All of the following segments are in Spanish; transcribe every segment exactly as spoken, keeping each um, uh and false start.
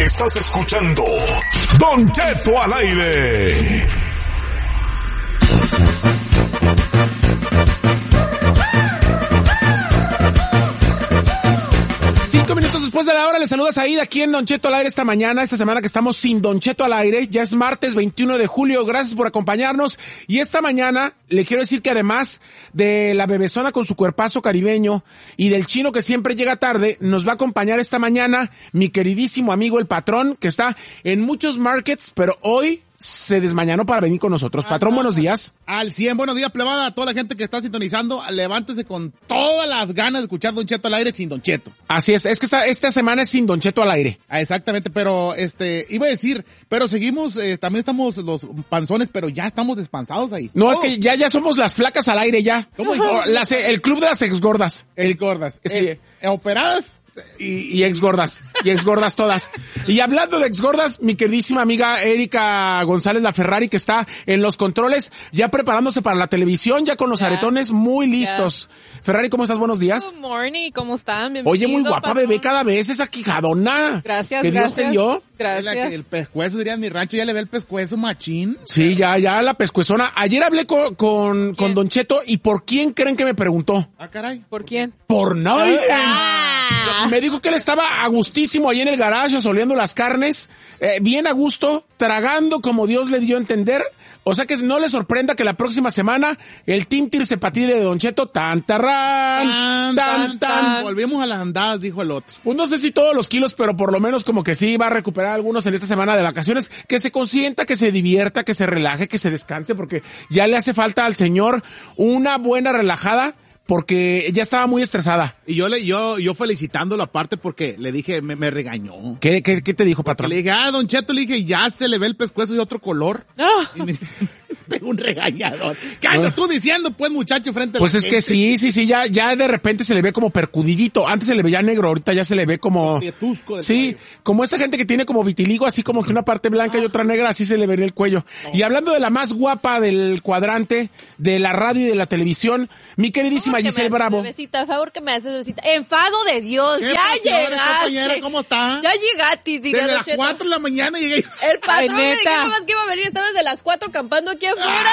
Estás escuchando Don Cheto al aire. Cinco minutos después de la hora, les saluda Saíd aquí en Don Cheto al aire esta mañana, esta semana que estamos sin Don Cheto al aire. Ya es martes veintiuno de julio, gracias por acompañarnos. Y esta mañana le quiero decir que además de la bebezona con su cuerpazo caribeño y del chino que siempre llega tarde, nos va a acompañar esta mañana mi queridísimo amigo el patrón, que está en muchos markets, pero hoy se desmañanó para venir con nosotros. Patrón, buenos días. Al cien, buenos días, plebada, a toda la gente que está sintonizando, levántese con todas las ganas de escuchar Don Cheto al aire sin Don Cheto. Así es, es que esta, esta semana es sin Don Cheto al aire. Ah, exactamente, pero este, iba a decir, pero seguimos, eh, también estamos los panzones, pero ya estamos despansados ahí. No, oh. es que ya, ya somos las flacas al aire ya. ¿Cómo? Oh, las, el club de las exgordas. El gordas. Sí. Eh, eh, ¿Operadas? Y, y ex gordas, y ex gordas todas. Y hablando de ex gordas, mi queridísima amiga Erika González La Ferrari, que está en los controles, ya preparándose para la televisión, ya con los yeah. aretones muy listos. Yeah. Ferrari, ¿cómo estás? Buenos días. Good morning, ¿cómo están? Bienvenido, Oye, muy guapa, papá. Bebé, cada vez esa quijadona. Gracias, que Dios gracias. te dio. Gracias. La que el pescuezo, diría en mi rancho, ya le ve el pescuezo machín. Sí, ya, ya, la pescuezona. Ayer hablé con, con, con Don Cheto, ¿y por quién creen que me preguntó? Ah, caray. ¿Por quién? Por nadie. Ah. Me dijo que él estaba a gustísimo ahí en el garage, asoleando las carnes, eh, bien a gusto, tragando como Dios le dio a entender. O sea que no le sorprenda que la próxima semana el Team Tirsepatí de Don Cheto, tan, tarrán, tan, tan, tan. Volvemos a las andadas, dijo el otro. Pues no sé si todos los kilos, pero por lo menos como que sí va a recuperar algunos en esta semana de vacaciones. Que se consienta, que se divierta, que se relaje, que se descanse, porque ya le hace falta al señor una buena relajada, porque ya estaba muy estresada. Y yo le, yo, yo felicitándolo aparte porque le dije, me, me regañó. ¿Qué, qué, qué te dijo, patrón? Le dije, ah, Don Cheto, le dije, ya se le ve el pescuezo de otro color. Oh. Y me pegó un regañador. ¿Qué andas tú diciendo, pues, muchacho, frente a Pues la es gente? que sí, sí, sí, ya, ya de repente se le ve como percudidito. Antes se le veía negro, ahorita ya se le ve como... Pietusco de Sí, cuello. como esa gente que tiene como vitiligo, así como que una parte blanca y otra negra, así se le vería el cuello. Oh. Y hablando de la más guapa del cuadrante, de la radio y de la televisión, mi queridísima Giselle Bravo. Bebecita, por favor que me haces bebecita. Enfado de Dios, ¿Qué ya pasó, llegaste. compañera? ¿Cómo está? Ya llegaste, diga, Desde Don las Cheto. cuatro de la mañana llegué. El patrón Ay, me neta. dijo más que iba a venir, estaba desde las cuatro acampando aquí afuera.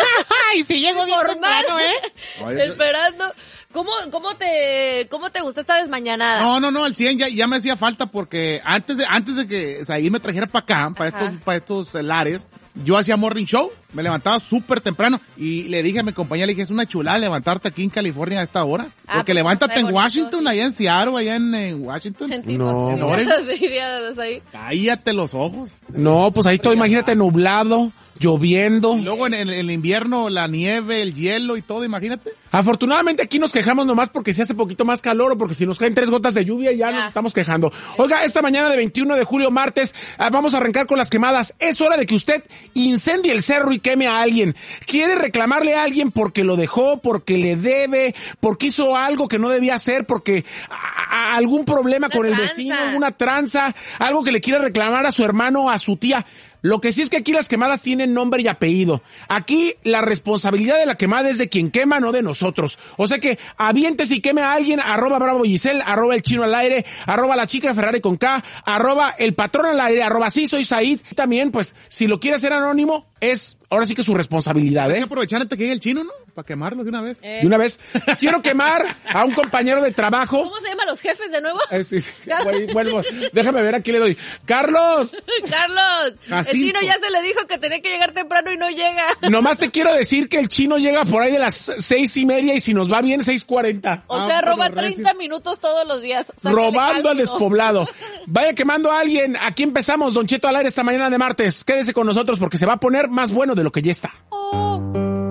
Ay, sí llegó bien Formal. temprano, ¿eh? Oye, Esperando. ¿Cómo, cómo te, cómo te gustó esta desmañanada? No, no, no, al cien ya, ya me hacía falta porque antes de, antes de que Saí me trajera para acá, para estos, para estos lares, yo hacía morning show, me levantaba súper temprano y le dije a mi compañera, le dije, es una chulada levantarte aquí en California a esta hora. Ah, Porque pues, levántate está en bonito, Washington, sí. allá en Seattle, allá en, en Washington. En No. En Oregon. Diría ahí. Cállate los ojos. No, pues ahí todo, imagínate, nublado, lloviendo. Y luego en el, el invierno, la nieve, el hielo y todo, imagínate. Afortunadamente aquí nos quejamos nomás porque se hace poquito más calor o porque si nos caen tres gotas de lluvia ya, ya nos estamos quejando. Oiga, esta mañana de veintiuno de julio, martes, ah, vamos a arrancar con las quemadas. Es hora de que usted incendie el cerro y queme a alguien. ¿Quiere reclamarle a alguien porque lo dejó, porque le debe, porque hizo algo que no debía hacer, porque a, a, algún problema Una con el tranza. vecino, alguna tranza, algo que le quiere reclamar a su hermano o a su tía? Lo que sí es que aquí las quemadas tienen nombre y apellido. Aquí la responsabilidad de la quemada es de quien quema, no de nosotros. O sea que aviéntese y queme a alguien, arroba Bravo Giselle, arroba el chino al aire, arroba la chica de Ferrari con K, arroba el patrón al aire, arroba sí soy Saíd. Y también, pues, si lo quiere hacer anónimo, es ahora sí que su responsabilidad, Hay que ¿eh? aprovechar antes que llegue el chino, ¿no? Para quemarlo de una vez. Eh, De una vez, quiero quemar a un compañero de trabajo. ¿Cómo se llaman los jefes de nuevo? Eh, sí, sí, voy- vuelvo. Déjame ver, aquí le doy. ¡Carlos! Carlos, Jacinto. el chino ya se le dijo que tenía que llegar temprano y no llega. Nomás te quiero decir que el chino llega por ahí de las seis y media y si nos va bien, seis cuarenta. O Ah, sea, pero roba recio. treinta minutos todos los días. Sáquele Robando al cálculo. despoblado. Vaya quemando a alguien. Aquí empezamos, Don Cheto al aire esta mañana de martes. Quédese con nosotros porque se va a poner más bueno de lo que ya está. Oh.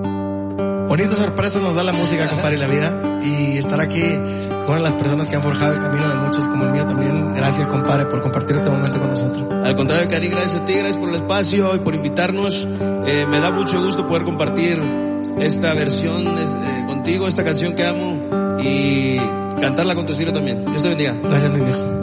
Bonitas sorpresas nos da la música, compadre, y la vida. Y estar aquí con las personas que han forjado el camino de muchos como el mío también. Gracias, compadre, por compartir este momento con nosotros. Al contrario, Cari, gracias a ti, gracias por el espacio y por invitarnos. Eh, me da mucho gusto poder compartir esta versión eh, contigo, esta canción que amo y cantarla con tu estilo también. Dios te bendiga. Gracias, mi viejo.